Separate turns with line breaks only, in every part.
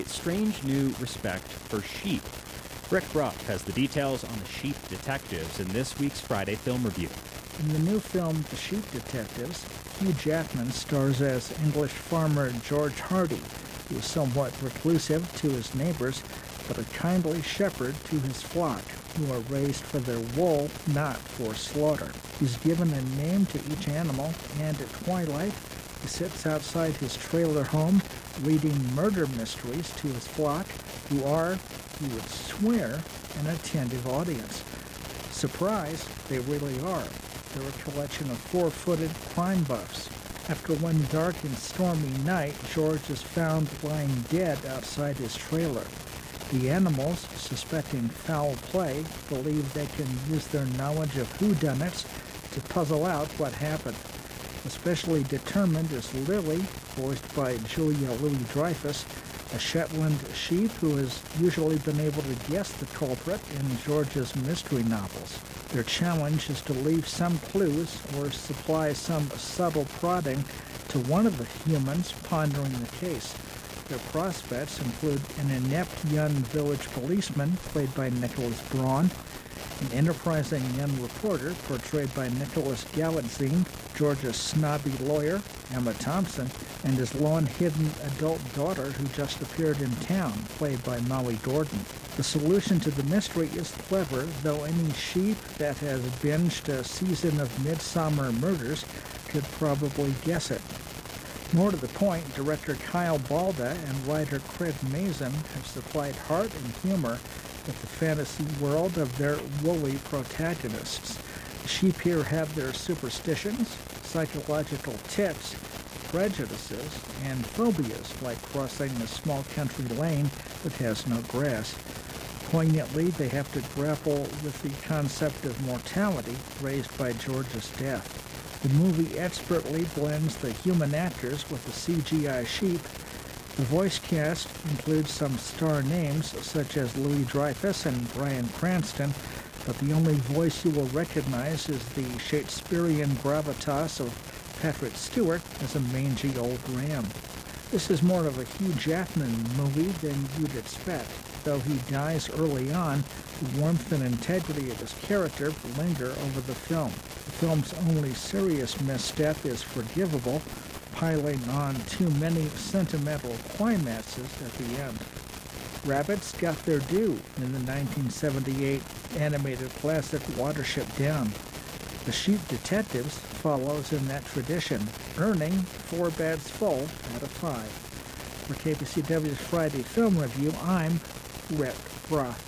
strange new respect for sheep. Rick Brock has the details on the Sheep Detectives in this week's Friday Film Review.
In the new film, The Sheep Detectives, Hugh Jackman stars as English farmer George Hardy, who is somewhat reclusive to his neighbors, but a kindly shepherd to his flock, who are raised for their wool, not for slaughter. He's given a name to each animal, and at twilight, he sits outside his trailer home, reading murder mysteries to his flock, who are, he would swear, an attentive audience. Surprise, they really are. They're a collection of four-footed crime buffs. After one dark and stormy night, George is found lying dead outside his trailer. The animals, suspecting foul play, believe they can use their knowledge of whodunits to puzzle out what happened. Especially determined is Lily, voiced by Julia Louis-Dreyfus, a Shetland sheep who has usually been able to guess the culprit in George's mystery novels. Their challenge is to leave some clues or supply some subtle prodding to one of the humans pondering the case. Their prospects include an inept young village policeman, played by Nicholas Braun, an enterprising young reporter, portrayed by Nicholas Galitzine, George's snobby lawyer, Emma Thompson, and his long-hidden adult daughter who just appeared in town, played by Molly Gordon. The solution to the mystery is clever, though any sheep that has binged a season of Midsummer Murders could probably guess it. More to the point, director Kyle Balda and writer Craig Mazin have supplied heart and humor with the fantasy world of their woolly protagonists. The sheep here have their superstitions, psychological tics, prejudices, and phobias, like crossing a small country lane that has no grass. Poignantly, they have to grapple with the concept of mortality raised by George's death. The movie expertly blends the human actors with the CGI sheep. The voice cast includes some star names such as Louis-Dreyfus and Bryan Cranston, but the only voice you will recognize is the Shakespearean gravitas of Patrick Stewart as a mangy old ram. This is more of a Hugh Jackman movie than you'd expect. Though he dies early on, the warmth and integrity of his character linger over the film. The film's only serious misstep is forgivable, piling on too many sentimental climaxes at the end. Rabbits got their due in the 1978 animated classic Watership Down. The Sheep Detectives follows in that tradition, earning 4 beds full out of 5. For KPCW's Friday Film Review, I'm Rick Roth.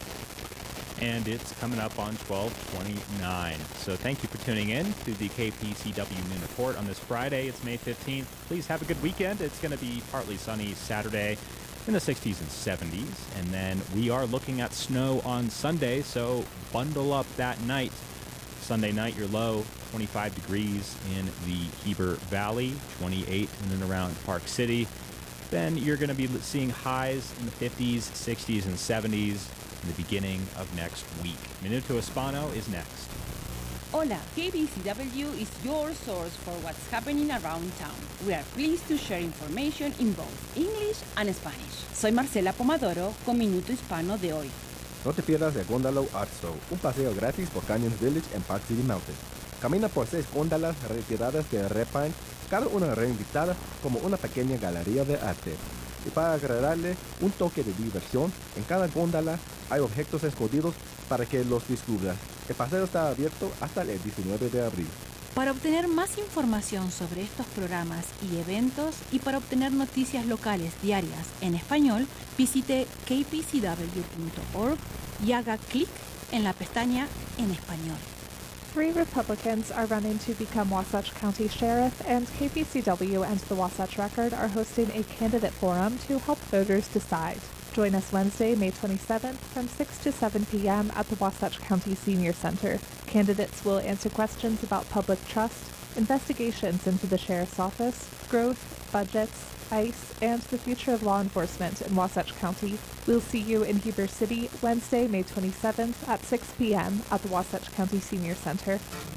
And it's coming up on 12/29. So thank you for tuning in to the KPCW Noon Report on this Friday. It's May 15th. Please have a good weekend. It's going to be partly sunny Saturday in the 60s and 70s. And then we are looking at snow on Sunday, so bundle up that night. Sunday night, your low, 25 degrees in the Heber Valley, 28 in and around Park City. Then you're going to be seeing highs in the 50s, 60s, and 70s in the beginning of next week. Minuto Hispano is next.
Hola, KPCW is your source for what's happening around town. We are pleased to share information in both English and Spanish. Soy Marcela Pomadoro con Minuto Hispano de hoy.
No te pierdas el Gondalo Art Show, un paseo gratis por Canyon Village en Park City Mountain. Camina por 6 góndolas retiradas de Repine, cada una reinvitada como una pequeña galería de arte. Y para agregarle un toque de diversión, en cada góndola hay objetos escondidos para que los descubras. El paseo está abierto hasta el 19 de abril.
Para obtener más información sobre estos programas y eventos y para obtener noticias locales diarias en español, visite kpcw.org y haga clic en la pestaña En Español.
3 Republicans are running to become Wasatch County Sheriff, and KPCW and the Wasatch Record are hosting a candidate forum to help voters decide. Join us Wednesday, May 27th from 6 to 7 p.m. at the Wasatch County Senior Center. Candidates will answer questions about public trust, investigations into the Sheriff's Office, growth, budgets, ICE, and the future of law enforcement in Wasatch County. We'll see you in Heber City Wednesday, May 27th at 6 p.m. at the Wasatch County Senior Center.